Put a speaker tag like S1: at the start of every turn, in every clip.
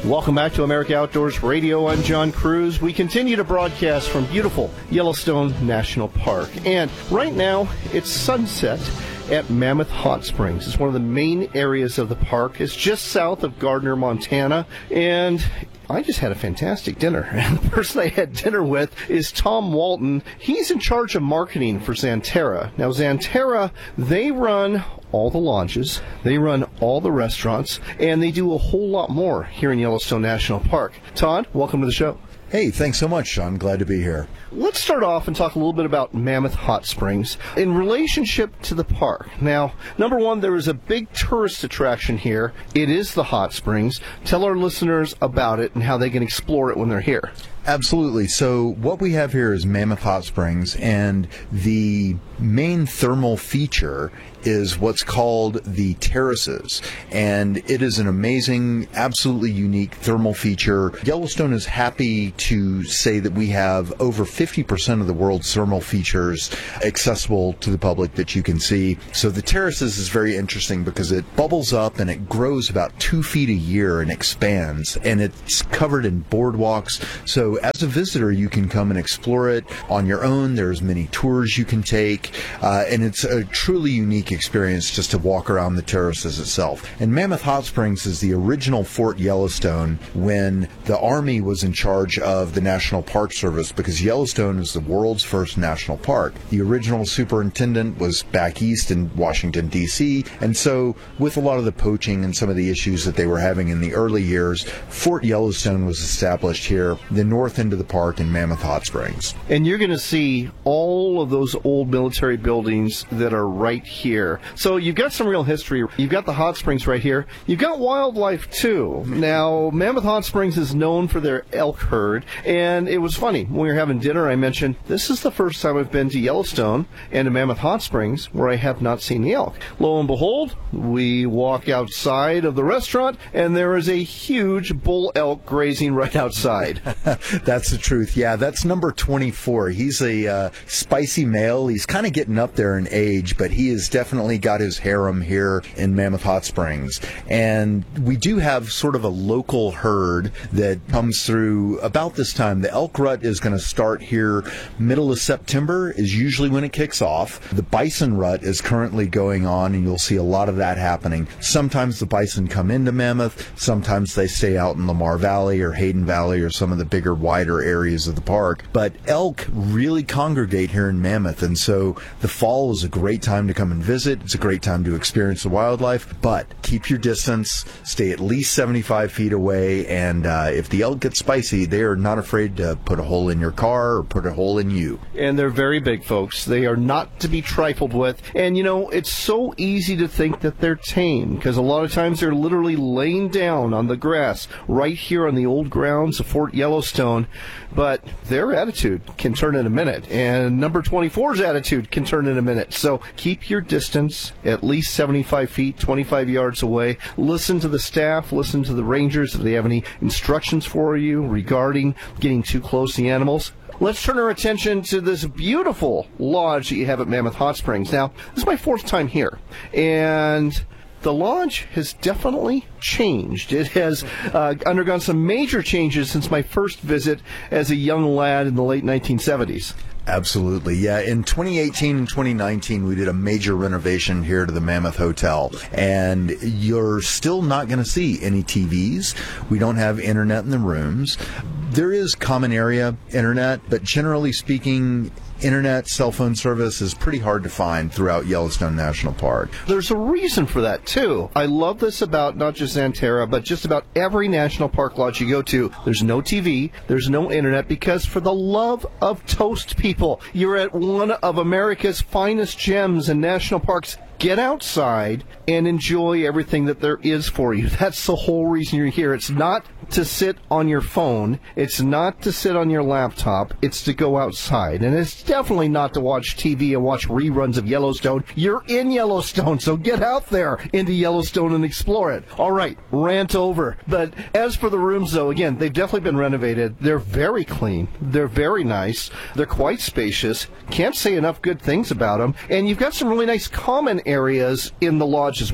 S1: Welcome back to America Outdoors Radio. I'm John Cruz. We continue to broadcast from beautiful Yellowstone National Park. And right now, it's sunset at Mammoth Hot Springs. It's one of the main areas of the park. It's just south of Gardner, Montana. And I just had a fantastic dinner. And the person I had dinner with is Tom Walton. He's in charge of marketing for Xanterra. Now, Xanterra, they run all the lodges, they run all the restaurants, and they do a whole lot more here in Yellowstone National Park. Todd, welcome to the show.
S2: Hey, thanks so much, Sean. Glad to be here.
S1: Let's start off and talk a little bit about Mammoth Hot Springs in relationship to the park. Now, number one, there is a big tourist attraction here. It is the hot springs. Tell our listeners about it and how they can explore it when they're here.
S2: Absolutely. So what we have here is Mammoth Hot Springs, and the main thermal feature is what's called the terraces. And it is an amazing, absolutely unique thermal feature. Yellowstone is happy to say that we have over 50% of the world's thermal features accessible to the public that you can see. So the terraces is very interesting because it bubbles up and it grows about 2 feet a year and expands, and it's covered in boardwalks. So as a visitor, you can come and explore it on your own. There's many tours you can take, and it's a truly unique experience just to walk around the terraces itself. And Mammoth Hot Springs is the original Fort Yellowstone when the Army was in charge of the National Park Service, because Yellowstone is the world's first national park. The original superintendent was back east in Washington, D.C., and so with a lot of the poaching and some of the issues that they were having in the early years, Fort Yellowstone was established here, the north end of the park in Mammoth Hot Springs.
S1: And you're going to see all of those old military buildings that are right here. So you've got some real history. You've got the hot springs right here. You've got wildlife, too. Now, Mammoth Hot Springs is known for their elk herd, and it was funny. When we were having dinner, I mentioned, this is the first time I've been to Yellowstone and to Mammoth Hot Springs where I have not seen the elk. Lo and behold, we walk outside of the restaurant, and there is a huge bull elk grazing right outside.
S2: That's the truth. Yeah, that's number 24. He's a spicy male. He's kind of getting up there in age, but he has definitely got his harem here in Mammoth Hot Springs. And we do have sort of a local herd that comes through about this time. The elk rut is going to start here middle of September is usually when it kicks off. The bison rut is currently going on, and you'll see a lot of that happening. Sometimes the bison come into Mammoth. Sometimes they stay out in Lamar Valley or Hayden Valley or some of the bigger, wider areas of the park. But elk really congregate here in Mammoth, and so the fall is a great time to come and visit. It's a great time to experience the wildlife, but keep your distance, stay at least 75 feet away, and if the elk gets spicy, they are not afraid to put a hole in your car or put a hole in you.
S1: And they're very big, folks. They are not to be trifled with. And, you know, it's so easy to think that they're tame, because a lot of times they're literally laying down on the grass right here on the old grounds of Fort Yellowstone. But their attitude can turn in a minute, and number 24's attitude can turn in a minute. So keep your distance at least 75 feet, 25 yards away. Listen to the staff, listen to the rangers if they have any instructions for you regarding getting too close to the animals. Let's turn our attention to this beautiful lodge that you have at Mammoth Hot Springs. Now, this is my 4th time here, and the lodge has definitely changed. It has undergone some major changes since my first visit as a young lad in the late 1970s.
S2: Absolutely. Yeah. In 2018 and 2019, we did a major renovation here to the Mammoth Hotel, and you're still not going to see any TVs. We don't have internet in the rooms. There is common area internet, but generally speaking, internet, cell phone service is pretty hard to find throughout Yellowstone National Park.
S1: There's a reason for that, too. I love this about not just Xanterra, but just about every national park lodge you go to. There's no TV, there's no internet, because for the love of toast, people, you're at one of America's finest gems and national parks. Get outside and enjoy everything that there is for you. That's the whole reason you're here. It's not to sit on your phone. It's not to sit on your laptop. It's to go outside. And it's definitely not to watch TV and watch reruns of Yellowstone. You're in Yellowstone, so get out there into Yellowstone and explore it. All right, rant over. But as for the rooms, though, again, they've definitely been renovated. They're very clean. They're very nice. They're quite spacious. Can't say enough good things about them. And you've got some really nice common areas in the lodge as well.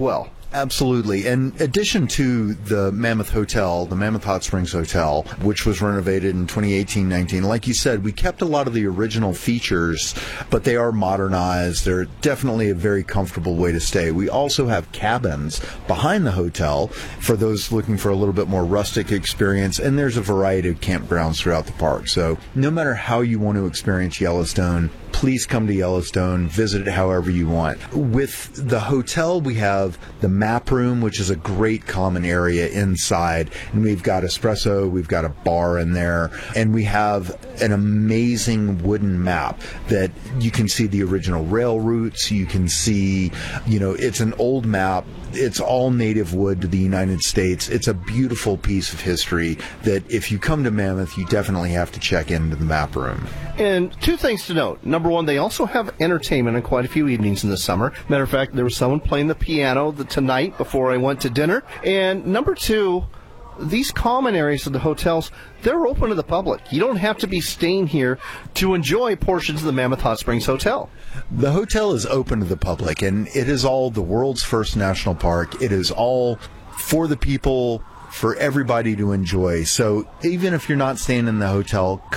S2: Absolutely. In addition to the Mammoth Hotel, the Mammoth Hot Springs Hotel, which was renovated in 2018-19, like you said, we kept a lot of the original features, but they are modernized. They're definitely a very comfortable way to stay. We also have cabins behind the hotel for those looking for a little bit more rustic experience, and there's a variety of campgrounds throughout the park. So no matter how you want to experience Yellowstone, please come to Yellowstone, visit it however you want. With the hotel, we have the map room, which is a great common area inside, and we've got espresso, we've got a bar in there, and we have an amazing wooden map that you can see the original rail routes, you can see, it's an old map. It's all native wood to the United States. It's a beautiful piece of history that if you come to Mammoth, you definitely have to check into the map room.
S1: And two things to note. Number one, they also have entertainment on quite a few evenings in the summer. Matter of fact, there was someone playing the piano tonight before I went to dinner. And number two, these common areas of the hotels, they're open to the public. You don't have to be staying here to enjoy portions of the Mammoth Hot Springs Hotel.
S2: The hotel is open to the public, and it is all the world's first national park. It is all for the people, for everybody to enjoy. So even if you're not staying in the hotel,